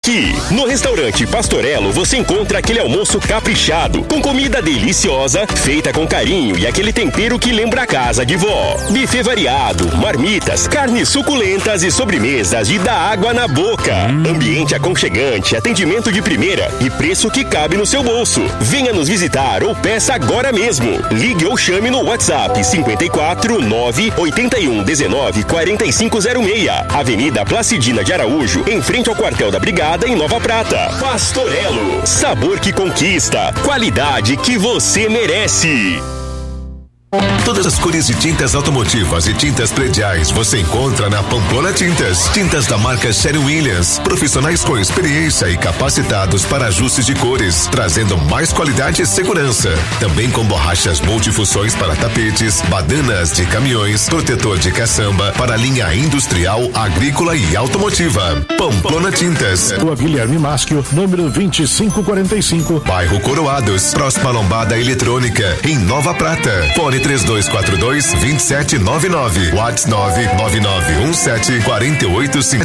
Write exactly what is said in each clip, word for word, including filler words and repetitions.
aqui. No restaurante Pastorello você encontra aquele almoço caprichado, com comida deliciosa, feita com carinho e aquele tempero que lembra a casa de vó. Buffet variado, marmitas, carnes suculentas e sobremesas de dar água na boca. Hum. Ambiente aconchegante, atendimento de primeira e preço que cabe no seu bolso. Venha nos visitar ou peça agora mesmo. Ligue ou chame no WhatsApp cinco quatro nove oito um um nove quatro cinco zero seis. Avenida Placidina de Araújo, em frente ao quartel da Brigada, em Nova Prata. Pastorello, sabor que conquista, qualidade que você merece. Todas as cores de tintas automotivas e tintas prediais você encontra na Pamplona Tintas. Tintas da marca Sherwin-Williams. Profissionais com experiência e capacitados para ajustes de cores, trazendo mais qualidade e segurança. Também com borrachas multifunções para tapetes, badanas de caminhões, protetor de caçamba para linha industrial, agrícola e automotiva. Pamplona Tintas. Rua Guilherme Maschio, número vinte e cinco quarenta e cinco. Bairro Coroados, próxima lombada eletrônica, em Nova Prata. Fone três dois quatro dois, dois sete nove nove. WhatsApp nove nove nove um sete quatro oito cinco.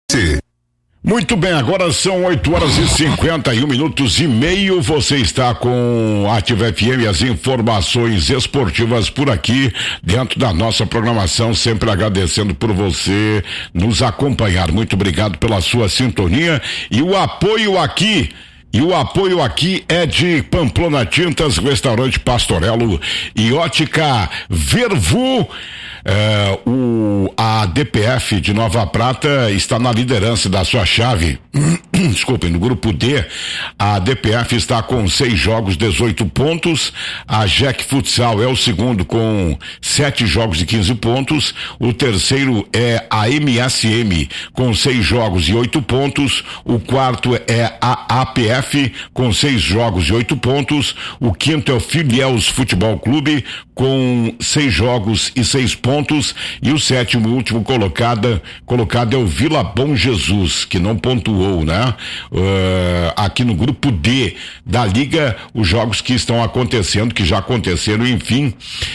Muito bem, agora são oito horas e cinquenta e um minutos e meio. Você está com a Ativa F M e as informações esportivas por aqui, dentro da nossa programação, sempre agradecendo por você nos acompanhar. Muito obrigado pela sua sintonia e o apoio aqui. E o apoio aqui é de Pamplona Tintas, Restaurante Pastorello e Ótica Vervu. É, o, a D P F de Nova Prata está na liderança da sua chave. Desculpem, no grupo D, a D P F está com seis jogos, dezoito pontos. A J E C Futsal é o segundo com sete jogos e quinze pontos. O terceiro é a M S M com seis jogos e oito pontos. O quarto é a A P F com seis jogos e oito pontos. O quinto é o Filiels Futebol Clube com seis jogos e seis pontos. E o sétimo e último colocado, colocado é o Vila Bom Jesus, que não pontuou, né? Uh, aqui no grupo D da Liga, os jogos que estão acontecendo, que já aconteceram, enfim.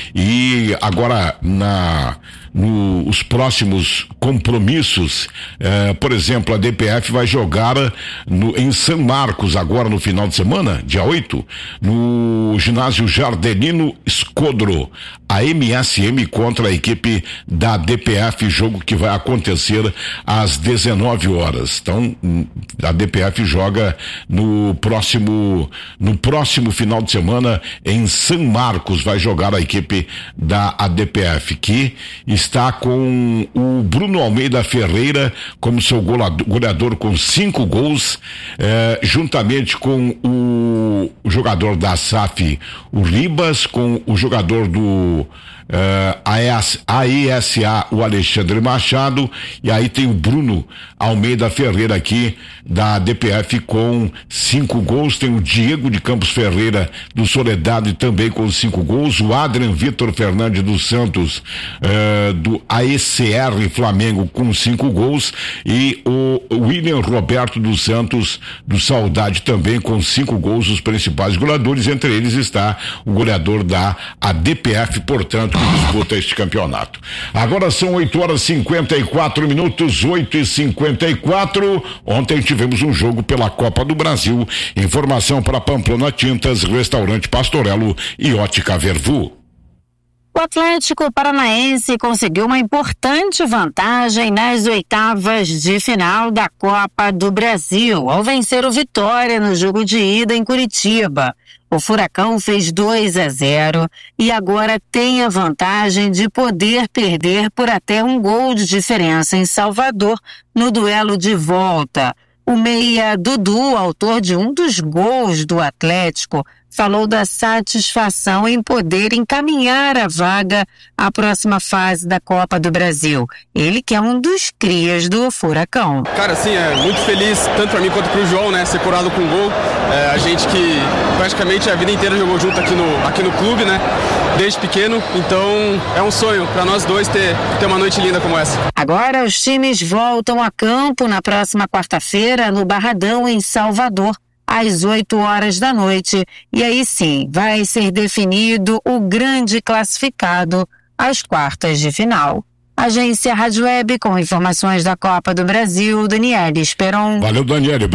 E agora na no, os próximos compromissos, eh, por exemplo, a D P F vai jogar no, em São Marcos agora no final de semana, dia oito, no ginásio Jardelino Escodro, a M S M contra a equipe da D P F, jogo que vai acontecer às dezenove horas. Então, a D P F joga no próximo no próximo final de semana em São Marcos, vai jogar a equipe da A D P F, que está com o Bruno Almeida Ferreira como seu goleador, goleador com cinco gols, eh, juntamente com o, o jogador da S A F, o Ribas, com o jogador do Uh, a E S A, o Alexandre Machado, e aí tem o Bruno Almeida Ferreira aqui da D P F com cinco gols. Tem o Diego de Campos Ferreira do Soledade também com cinco gols, o Adrian Vitor Fernandes dos Santos uh, do A E C R Flamengo com cinco gols, e o William Roberto dos Santos do Saudade também com cinco gols. Os principais goleadores, entre eles está o goleador da A D P F, portanto, que disputa este campeonato. Agora são oito horas e cinquenta e quatro minutos, oito e cinquenta e quatro. Ontem tivemos um jogo pela Copa do Brasil. Informação para Pamplona Tintas, Restaurante Pastorello e Ótica Vervu. O Atlético Paranaense conseguiu uma importante vantagem nas oitavas de final da Copa do Brasil, ao vencer o Vitória no jogo de ida em Curitiba. O Furacão fez dois a zero e agora tem a vantagem de poder perder por até um gol de diferença em Salvador no duelo de volta. O meia Dudu, autor de um dos gols do Atlético, falou da satisfação em poder encaminhar a vaga à próxima fase da Copa do Brasil. Ele que é um dos crias do Furacão. Cara, assim, é muito feliz, tanto para mim quanto para o João, né, ser curado com gol. É, a gente que praticamente a vida inteira jogou junto aqui no, aqui no clube, né, desde pequeno. Então é um sonho para nós dois ter, ter uma noite linda como essa. Agora os times voltam a campo na próxima quarta-feira no Barradão, em Salvador, às oito horas da noite, e aí sim vai ser definido o grande classificado às quartas de final. Agência Rádio Web com informações da Copa do Brasil, Daniela Esperon. Valeu, Daniela.